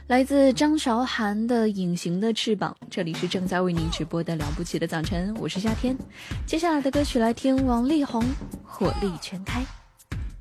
来自张韶涵的《隐形的翅膀》，这里是正在为您直播的了不起的早晨，我是夏天。接下来的歌曲来听王力宏《火力全开》。